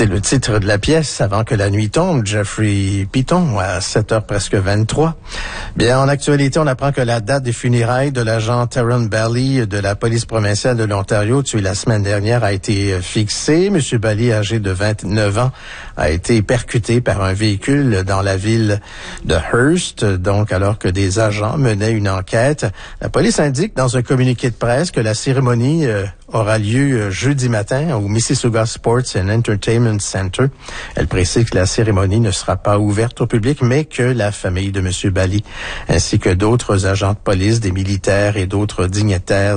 C'est le titre de la pièce Avant que la nuit tombe, Jeffrey Piton, à 7h presque 23. Bien, en actualité, on apprend que la date des funérailles de l'agent Tyrone Bally de la police provinciale de l'Ontario, tué la semaine dernière, a été fixée. Monsieur Bally, âgé de 29 ans, a été percuté par un véhicule dans la ville de Hearst, donc alors que des agents menaient une enquête. La police indique dans un communiqué de presse que la cérémonie aura lieu jeudi matin au Mississauga Sports and Entertainment Center. Elle précise que la cérémonie ne sera pas ouverte au public, mais que la famille de M. Bally, ainsi que d'autres agents de police, des militaires et d'autres dignitaires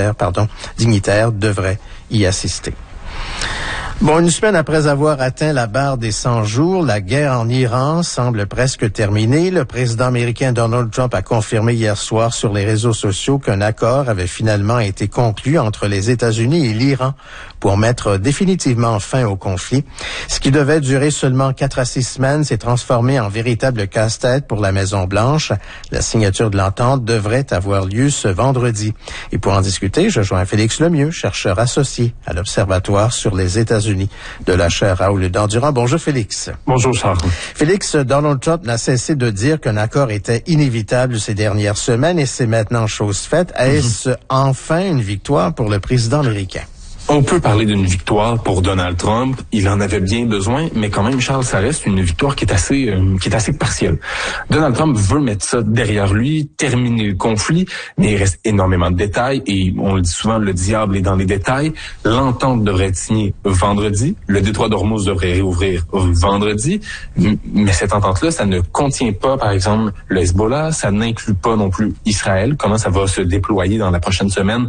devraient y assister. Bon, une semaine après avoir atteint la barre des 100 jours, la guerre en Iran semble presque terminée. Le président américain Donald Trump a confirmé hier soir sur les réseaux sociaux qu'un accord avait finalement été conclu entre les États-Unis et l'Iran pour mettre définitivement fin au conflit. Ce qui devait durer seulement 4 à 6 semaines s'est transformé en véritable casse-tête pour la Maison-Blanche. La signature de l'entente devrait avoir lieu ce vendredi. Et pour en discuter, je joins Félix Lemieux, chercheur associé à l'Observatoire sur les États-Unis de la chaire Raoul Dandurand. Bonjour Félix. Bonjour Charles. Félix, Donald Trump n'a cessé de dire qu'un accord était inévitable ces dernières semaines et c'est maintenant chose faite. Est-ce enfin une victoire pour le président américain? On peut parler d'une victoire pour Donald Trump. Il en avait bien besoin, mais quand même, Charles, ça reste une victoire qui est assez partielle. Donald Trump veut mettre ça derrière lui, terminer le conflit, mais il reste énormément de détails et on le dit souvent, le diable est dans les détails. L'entente devrait être signée vendredi. Le détroit d'Ormuz devrait réouvrir vendredi. Mais cette entente-là, ça ne contient pas, par exemple, le Hezbollah. Ça n'inclut pas non plus Israël. Comment ça va se déployer dans la prochaine semaine?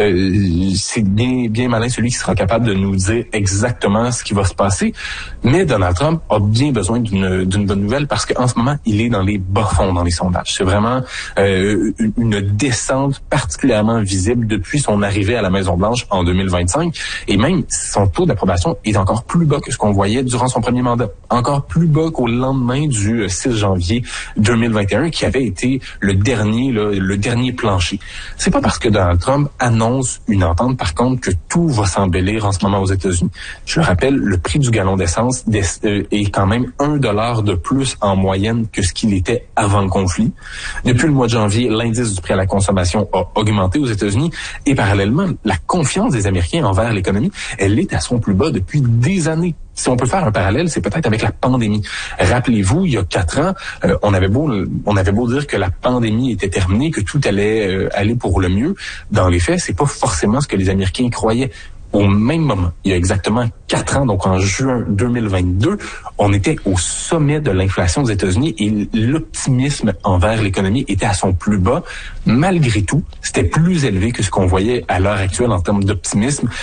C'est bien malin celui qui sera capable de nous dire exactement ce qui va se passer. Mais Donald Trump a bien besoin d'une bonne nouvelle parce qu'en ce moment, il est dans les bas-fonds dans les sondages. C'est vraiment une descente particulièrement visible depuis son arrivée à la Maison-Blanche en 2025. Et même, son taux d'approbation est encore plus bas que ce qu'on voyait durant son premier mandat. Encore plus bas qu'au lendemain du 6 janvier 2021, qui avait été le dernier plancher. C'est pas parce que Donald Trump annonce une entente, par contre, que tout va s'embellir en ce moment aux États-Unis. Je le rappelle, le prix du gallon d'essence est quand même $1 de plus en moyenne que ce qu'il était avant le conflit. Depuis le mois de janvier, l'indice du prix à la consommation a augmenté aux États-Unis et parallèlement, la confiance des Américains envers l'économie, elle est à son plus bas depuis des années. Si on peut faire un parallèle, c'est peut-être avec la pandémie. Rappelez-vous, il y a 4 ans, on avait beau dire que la pandémie était terminée, que tout allait aller pour le mieux. Dans les faits, c'est pas forcément ce que les Américains croyaient. Au même moment, il y a exactement 4 ans, donc en juin 2022, on était au sommet de l'inflation aux États-Unis et l'optimisme envers l'économie était à son plus bas. Malgré tout, c'était plus élevé que ce qu'on voyait à l'heure actuelle en termes d'optimisme.